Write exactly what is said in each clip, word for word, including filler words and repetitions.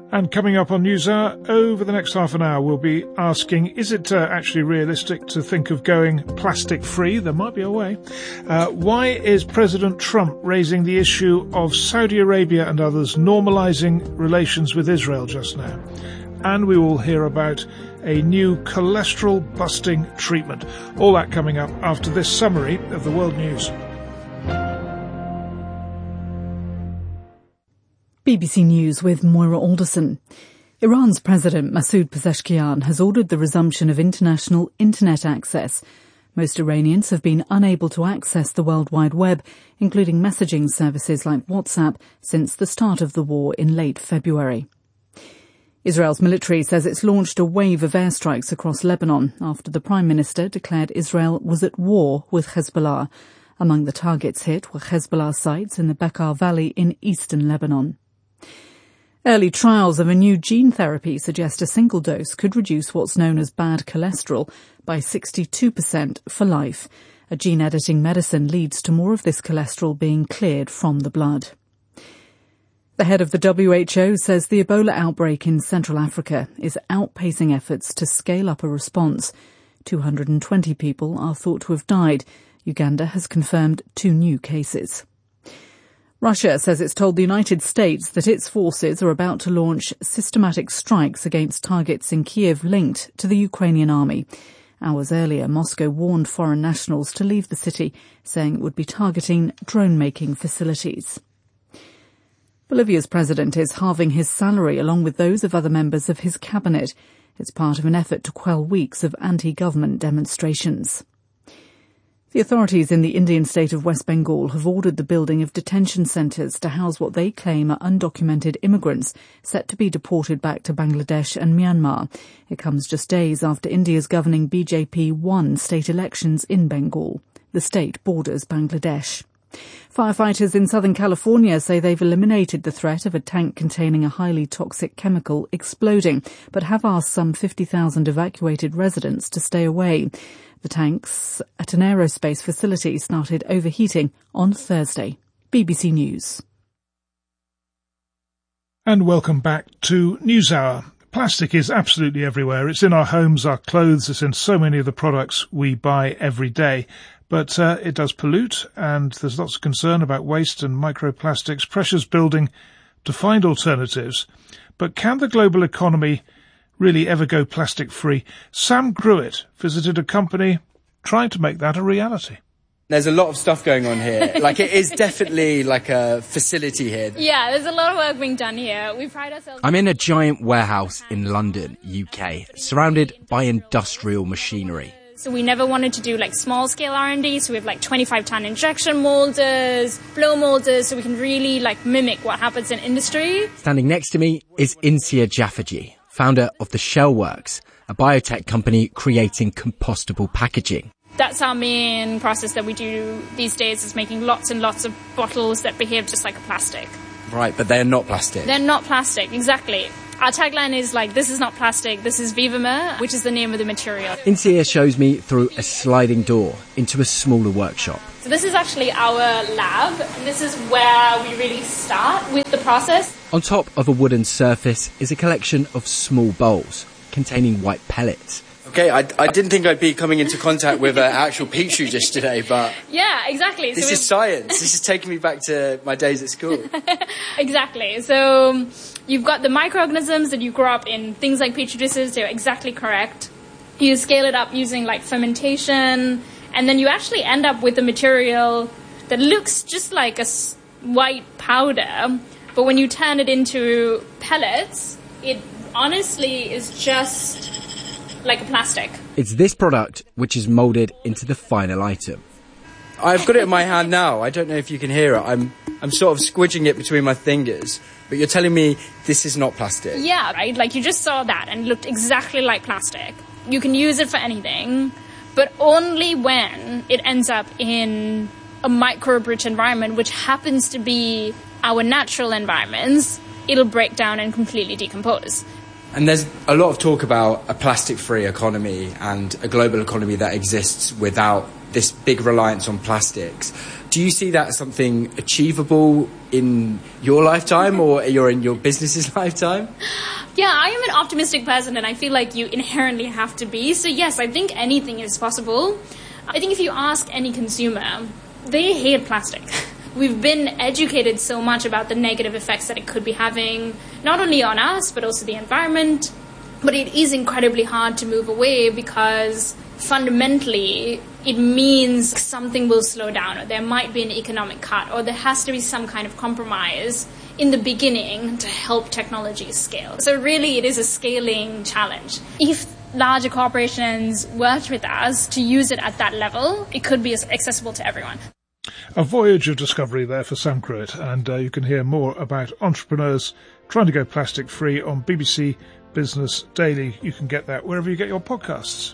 And coming up on NewsHour, over the next half an hour, we'll be asking, is it uh, actually realistic to think of going plastic-free? There might be a way. Uh, why is President Trump raising the issue of Saudi Arabia and others normalising relations with Israel just now? And we will hear about a new cholesterol-busting treatment. All that coming up after this summary of the world news. B B C News with Moira Alderson. Iran's President Masoud Pezeshkian has ordered the resumption of international internet access. Most Iranians have been unable to access the World Wide Web, including messaging services like WhatsApp, since the start of the war in late February. Israel's military says it's launched a wave of airstrikes across Lebanon after the Prime Minister declared Israel was at war with Hezbollah. Among the targets hit were Hezbollah sites in the Bekaa Valley in eastern Lebanon. Early trials of a new gene therapy suggest a single dose could reduce what's known as bad cholesterol by sixty-two percent for life. A gene-editing medicine leads to more of this cholesterol being cleared from the blood. The head of the W H O says the Ebola outbreak in Central Africa is outpacing efforts to scale up a response. two hundred twenty people are thought to have died. Uganda has confirmed two new cases. Russia says it's told the United States that its forces are about to launch systematic strikes against targets in Kiev linked to the Ukrainian army. Hours earlier, Moscow warned foreign nationals to leave the city, saying it would be targeting drone-making facilities. Bolivia's president is halving his salary along with those of other members of his cabinet. It's part of an effort to quell weeks of anti-government demonstrations. The authorities in the Indian state of West Bengal have ordered the building of detention centres to house what they claim are undocumented immigrants set to be deported back to Bangladesh and Myanmar. It comes just days after India's governing B J P won state elections in Bengal. The state borders Bangladesh. Firefighters in Southern California say they've eliminated the threat of a tank containing a highly toxic chemical exploding, but have asked some fifty thousand evacuated residents to stay away. The tanks at an aerospace facility started overheating on Thursday. B B C News. And welcome back to NewsHour. Plastic is absolutely everywhere. It's in our homes, our clothes, it's in so many of the products we buy every day. But uh, it does pollute, and there's lots of concern about waste and microplastics. Pressure's building to find alternatives. But can the global economy really ever go plastic-free? Sam Gruitt visited a company trying to make that a reality. There's a lot of stuff going on here. Like, it is definitely like a facility here. Yeah, there's a lot of work being done here. We pride ourselves... I'm in a giant warehouse in London, U K, surrounded by industrial machinery. So we never wanted to do like small-scale R and D, so we have like twenty-five ton injection molders, flow molders, so we can really like mimic what happens in industry. Standing next to me is Insia Jafferji, founder of the Shell Works, a biotech company creating compostable packaging. That's our main process that we do these days, is making lots and lots of bottles that behave just like a plastic. Right, but they're not plastic. They're not plastic, exactly. Our tagline is like, this is not plastic, this is Vivamer, which is the name of the material. Insia shows me through a sliding door into a smaller workshop. So this is actually our lab, and this is where we really start with the process. On top of a wooden surface is a collection of small bowls containing white pellets. Okay, I, I didn't think I'd be coming into contact with an actual petri dish today, but... Yeah, exactly. This so is science. This is taking me back to my days at school. Exactly. So you've got the microorganisms that you grow up in, things like petri dishes, they're exactly correct. You scale it up using like fermentation, and then you actually end up with a material that looks just like a white powder, but when you turn it into pellets, it honestly is just like a plastic. It's this product which is moulded into the final item. I've got it in my hand now. I don't know if you can hear it. I'm I'm sort of squidging it between my fingers, but you're telling me this is not plastic. Yeah, right? Like you just saw that and it looked exactly like plastic. You can use it for anything, but only when it ends up in a microbe-rich environment, which happens to be our natural environments, it'll break down and completely decompose. And there's a lot of talk about a plastic-free economy and a global economy that exists without this big reliance on plastics. Do you see that as something achievable in your lifetime or you're in your business's lifetime? Yeah, I am an optimistic person and I feel like you inherently have to be. So yes, I think anything is possible. I think if you ask any consumer, they hate plastic. We've been educated so much about the negative effects that it could be having, not only on us, but also the environment. But it is incredibly hard to move away because fundamentally it means something will slow down, or there might be an economic cut, or there has to be some kind of compromise in the beginning to help technology scale. So really it is a scaling challenge. If larger corporations worked with us to use it at that level, it could be accessible to everyone. A voyage of discovery there for Sam Cruitt, and uh, you can hear more about entrepreneurs trying to go plastic free on B B C Business Daily. You can get that wherever you get your podcasts.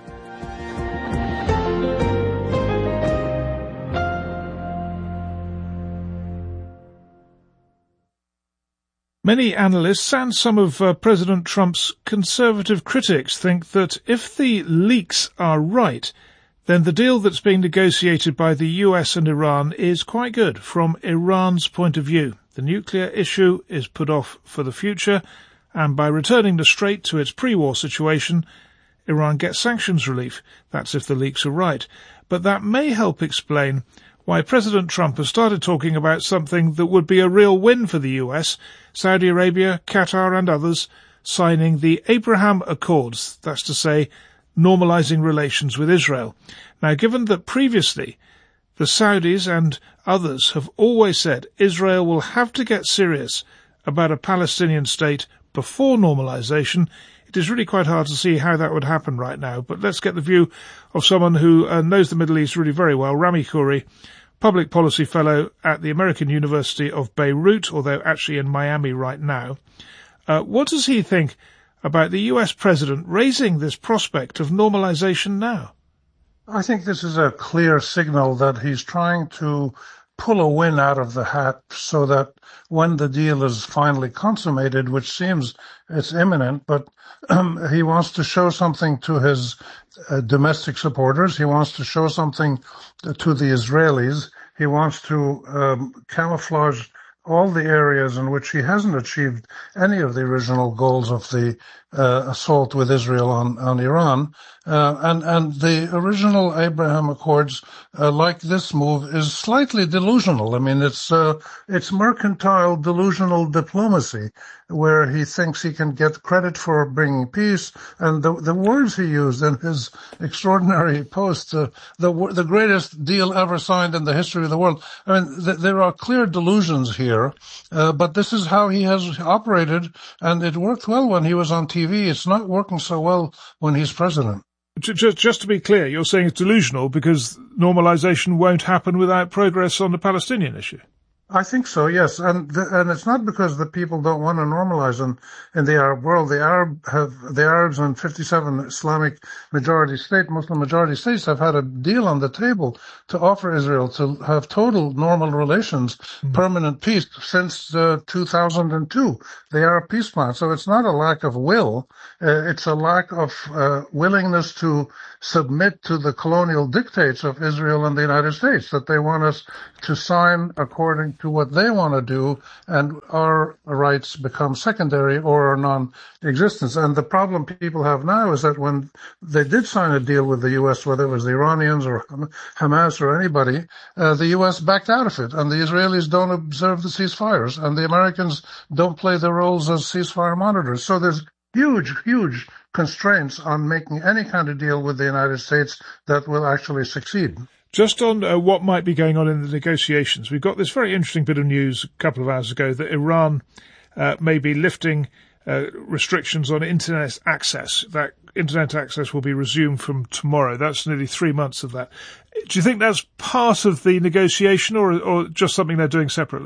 Many analysts and some of uh, President Trump's conservative critics think that if the leaks are right, then the deal that's being negotiated by the U S and Iran is quite good from Iran's point of view. The nuclear issue is put off for the future, and by returning the Strait to its pre-war situation, Iran gets sanctions relief. That's if the leaks are right. But that may help explain why President Trump has started talking about something that would be a real win for the U S, Saudi Arabia, Qatar and others signing the Abraham Accords, that's to say, normalizing relations with Israel. Now, given that previously the Saudis and others have always said Israel will have to get serious about a Palestinian state before normalization, it is really quite hard to see how that would happen right now. But let's get the view of someone who uh, knows the Middle East really very well, Rami Khouri, Public Policy Fellow at the American University of Beirut, although actually in Miami right now. Uh, what does he think about the U S president raising this prospect of normalization now? I think this is a clear signal that he's trying to pull a win out of the hat so that when the deal is finally consummated, which seems it's imminent, but um, he wants to show something to his uh, domestic supporters. He wants to show something to the Israelis. He wants to um, camouflage all the areas in which he hasn't achieved any of the original goals of the uh, assault with Israel on, on Iran. Uh, and, and the original Abraham Accords, uh, like this move, is slightly delusional. I mean, it's, uh, it's mercantile, delusional diplomacy, where he thinks he can get credit for bringing peace. And the, the words he used in his extraordinary post, uh, the, the greatest deal ever signed in the history of the world. I mean, th- there are clear delusions here, uh, but this is how he has operated, and it worked well when he was on T V. It's not working so well when he's president. Just, just to be clear, you're saying it's delusional because normalization won't happen without progress on the Palestinian issue? I think so, yes. And the, and it's not because the people don't want to normalize in, in the Arab world. The Arab have, the Arabs and fifty-seven Islamic majority state, Muslim majority states have had a deal on the table to offer Israel to have total normal relations, mm. permanent peace since uh, two thousand two, the Arab peace plan. So it's not a lack of will. Uh, it's a lack of uh, willingness to submit to the colonial dictates of Israel and the United States, that they want us to sign according to what they want to do, and our rights become secondary or are non-existent. And the problem people have now is that when they did sign a deal with the U S, whether it was the Iranians or Hamas or anybody, uh, the U S backed out of it, and the Israelis don't observe the ceasefires, and the Americans don't play their roles as ceasefire monitors. So there's huge, huge constraints on making any kind of deal with the United States that will actually succeed. Just on uh, what might be going on in the negotiations, we've got this very interesting bit of news a couple of hours ago that Iran uh, may be lifting uh, restrictions on internet access. That internet access will be resumed from tomorrow. That's nearly three months of that. Do you think that's part of the negotiation or, or just something they're doing separately?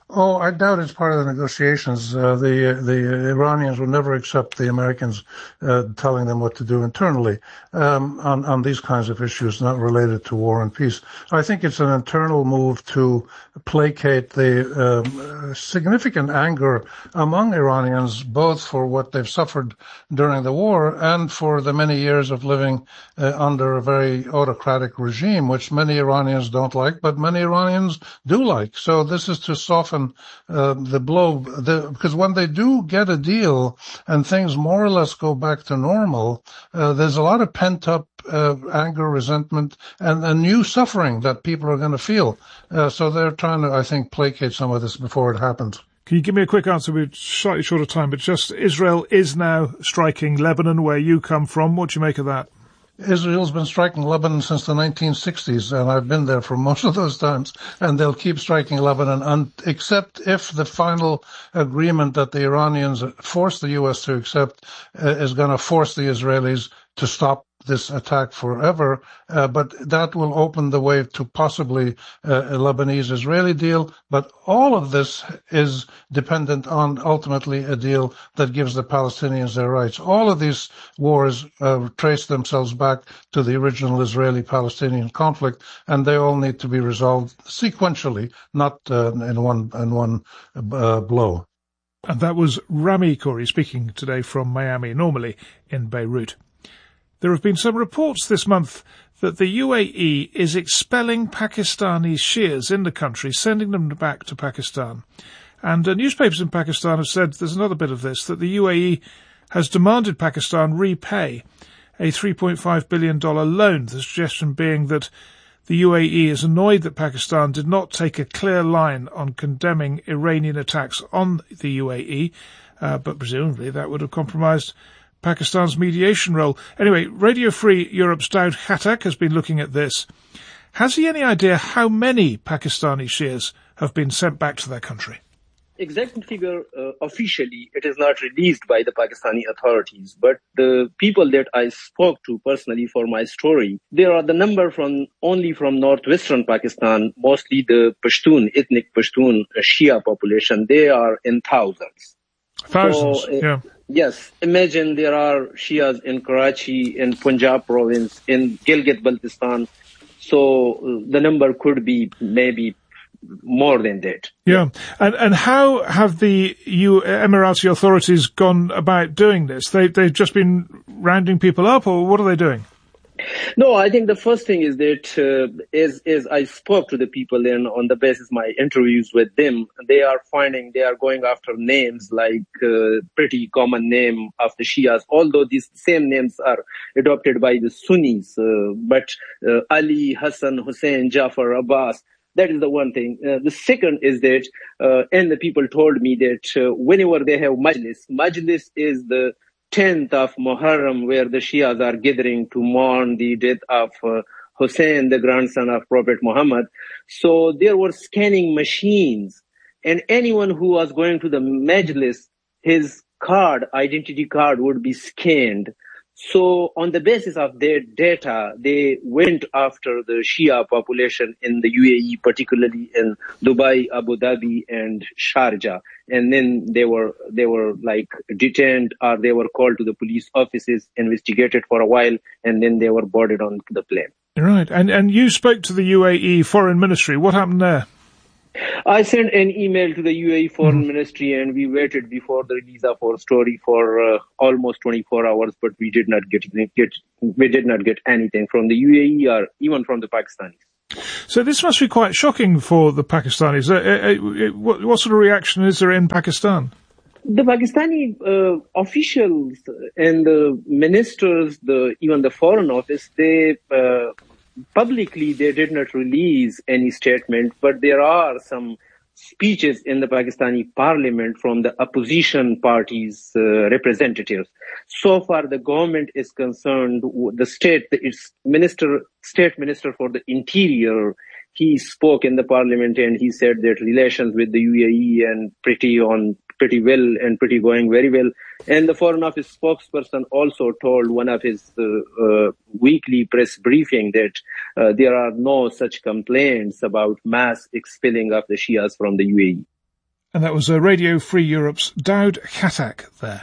Oh, I doubt it's part of the negotiations. Uh, the the Iranians will never accept the Americans uh, telling them what to do internally um, on on these kinds of issues not related to war and peace. I think it's an internal move to placate the um, significant anger among Iranians, both for what they've suffered during the war and for the many years of living uh, under a very autocratic regime, which many Iranians don't like, but many Iranians do like. So this is to soften Uh, the blow, the, because when they do get a deal and things more or less go back to normal, uh, there's a lot of pent-up uh, anger, resentment, and, and new suffering that people are going to feel. Uh, so they're trying to, I think, placate some of this before it happens. Can you give me a quick answer? We're slightly short of time, but just Israel is now striking Lebanon, where you come from. What do you make of that? Israel's been striking Lebanon since the nineteen sixties, and I've been there for most of those times, and they'll keep striking Lebanon, un- except if the final agreement that the Iranians force the U S to accept uh, is going to force the Israelis to stop this attack forever, uh, but that will open the way to possibly uh, a Lebanese-Israeli deal. But all of this is dependent on ultimately a deal that gives the Palestinians their rights. All of these wars uh, trace themselves back to the original Israeli-Palestinian conflict, and they all need to be resolved sequentially, not uh, in one in one uh, blow. And that was Rami Khouri speaking today from Miami, normally in Beirut. There have been some reports this month that the U A E is expelling Pakistani Shias in the country, sending them back to Pakistan. And uh, newspapers in Pakistan have said, there's another bit of this, that the U A E has demanded Pakistan repay a three point five billion dollars loan, the suggestion being that the U A E is annoyed that Pakistan did not take a clear line on condemning Iranian attacks on the U A E, uh, but presumably that would have compromised Pakistan's mediation role. Anyway, Radio Free Europe's Daud Khattak has been looking at this. Has he any idea how many Pakistani Shias have been sent back to their country? Exact figure, uh, officially, it is not released by the Pakistani authorities, but the people that I spoke to personally for my story, there are the number from only from northwestern Pakistan, mostly the Pashtun, ethnic Pashtun Shia population. They are in thousands. Thousands, so, uh, yeah. Yes, imagine there are Shias in Karachi, in Punjab province, in Gilgit-Baltistan. So uh, the number could be maybe more than that. Yeah. And and how have the U- Emirati authorities gone about doing this? They, they've just been rounding people up, or what are they doing? No, I think the first thing is that uh, as, as I spoke to the people and on the basis of my interviews with them, they are finding, they are going after names like uh, pretty common name of the Shias, although these same names are adopted by the Sunnis, uh, but uh, Ali, Hassan, Hussein, Jafar, Abbas. That is the one thing. Uh, the second is that, uh, and the people told me that uh, whenever they have Majlis, Majlis is the tenth of Muharram, where the Shias are gathering to mourn the death of uh, Hussein, the grandson of Prophet Muhammad. So there were scanning machines, and anyone who was going to the Majlis, his card, identity card would be scanned. So on the basis of their data, they went after the Shia population in the U A E, particularly in Dubai, Abu Dhabi, and Sharjah. And then they were, they were like detained, or they were called to the police offices, investigated for a while, and then they were boarded on the plane. Right. And, and you spoke to the U A E Foreign Ministry. What happened there? I sent an email to the U A E Foreign mm-hmm. Ministry, and we waited before the release of our story for uh, almost twenty-four hours, but we did not get, get we did not get anything from the U A E or even from the Pakistanis. So this must be quite shocking for the Pakistanis. Uh, uh, what, what sort of reaction is there in Pakistan? The Pakistani uh, officials and the ministers, the even the Foreign Office, they uh, publicly they did not release any statement, but there are some speeches in the Pakistani parliament from the opposition parties' uh, representatives. So far, the government is concerned. The state, its minister, state minister for the interior, he spoke in the parliament and he said that relations with the U A E and pretty on pretty well and pretty going very well. And the Foreign Office spokesperson also told one of his uh, uh, weekly press briefing that uh, there are no such complaints about mass expelling of the Shias from the U A E. And that was uh, Radio Free Europe's Daoud Khattak there.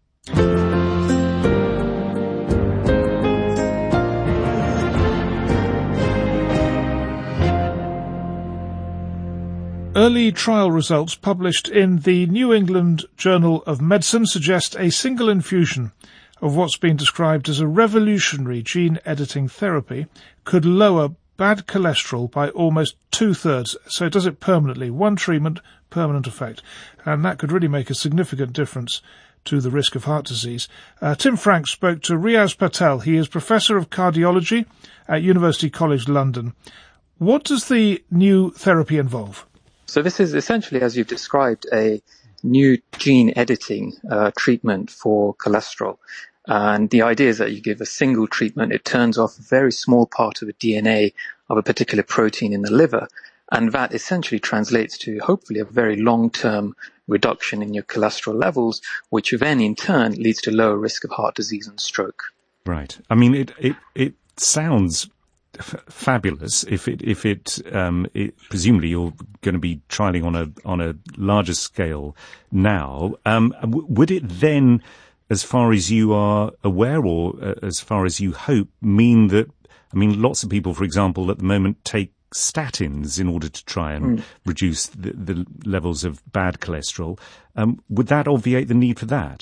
Early trial results published in the New England Journal of Medicine suggest a single infusion of what's been described as a revolutionary gene editing therapy could lower bad cholesterol by almost two-thirds. So it does it permanently. One treatment, permanent effect. And that could really make a significant difference to the risk of heart disease. Uh, Tim Frank spoke to Riaz Patel. He is Professor of Cardiology at University College London. What does the new therapy involve? So this is essentially, as you've described, a new gene editing uh, treatment for cholesterol. And the idea is that you give a single treatment, it turns off a very small part of the D N A of a particular protein in the liver. And that essentially translates to hopefully a very long-term reduction in your cholesterol levels, which then in turn leads to lower risk of heart disease and stroke. Right. I mean, it, it, it sounds f- fabulous if it, if it, um, it, presumably you're going to be trialing on a, on a larger scale now. Um, w- would it then, as far as you are aware or uh, as far as you hope, mean that, I mean, lots of people, for example, at the moment take statins in order to try and mm. reduce the, the levels of bad cholesterol. Um, would that obviate the need for that?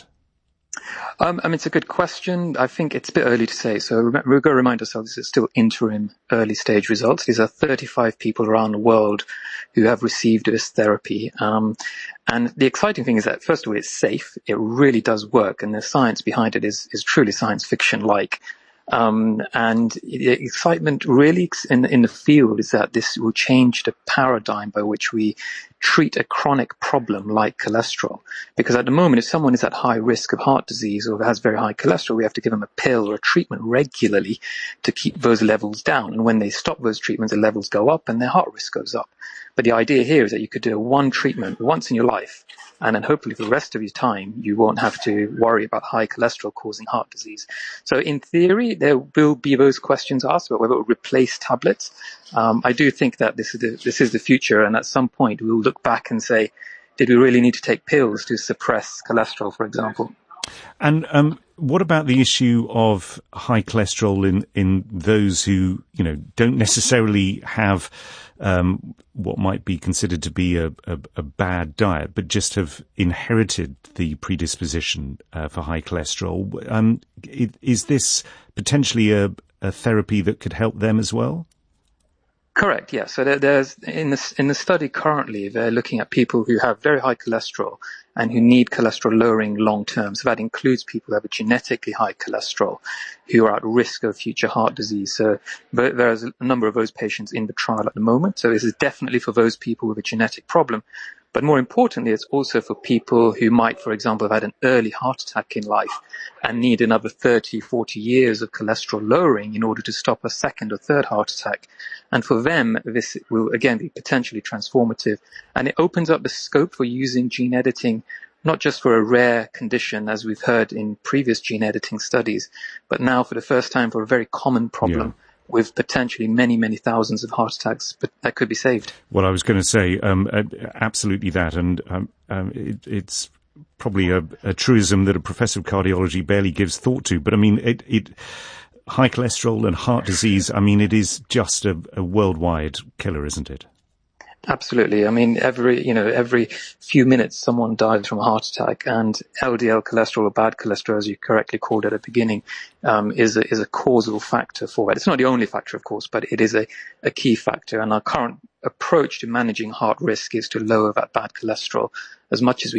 Um, I mean, it's a good question. I think it's a bit early to say. So we've got to remind ourselves this is still interim early stage results. These are thirty-five people around the world who have received this therapy. Um, and the exciting thing is that, first of all, it's safe. It really does work. And the science behind it is, is truly science fiction-like. Um, and the excitement really in, in the field is that this will change the paradigm by which we treat a chronic problem like cholesterol. Because at the moment, if someone is at high risk of heart disease or has very high cholesterol, we have to give them a pill or a treatment regularly to keep those levels down. And when they stop those treatments, the levels go up and their heart risk goes up. But the idea here is that you could do a one treatment once in your life, and then hopefully for the rest of your time, you won't have to worry about high cholesterol causing heart disease. So in theory, there will be those questions asked about whether it will replace tablets. Um, I do think that this is the, this is the future, and at some point we'll look back and say, did we really need to take pills to suppress cholesterol, for example? And um, what about the issue of high cholesterol in, in those who, you know, don't necessarily have um, what might be considered to be a, a, a bad diet, but just have inherited the predisposition uh, for high cholesterol? Um, is this potentially a, a therapy that could help them as well? Correct, yes. So there, there's in the in the study currently, they're looking at people who have very high cholesterol and who need cholesterol lowering long term. So that includes people who have a genetically high cholesterol, who are at risk of future heart disease. So there's a number of those patients in the trial at the moment. So this is definitely for those people with a genetic problem. But more importantly, it's also for people who might, for example, have had an early heart attack in life and need another thirty, forty years of cholesterol lowering in order to stop a second or third heart attack. And for them, this will, again, be potentially transformative. And it opens up the scope for using gene editing, not just for a rare condition, as we've heard in previous gene editing studies, but now for the first time for a very common problem. Yeah. With potentially many, many thousands of heart attacks, but that could be saved. Well, I was going to say, um, uh, absolutely that, and um, um, it, it's probably a, a truism that a professor of cardiology barely gives thought to. But I mean, it, it high cholesterol and heart disease. I mean, it is just a, a worldwide killer, isn't it? Absolutely. I mean, every, you know, every few minutes someone dies from a heart attack, and L D L cholesterol or bad cholesterol, as you correctly called it at the beginning, um, is a, is a causal factor for it. It's not the only factor, of course, but it is a, a key factor. And our current approach to managing heart risk is to lower that bad cholesterol as much as we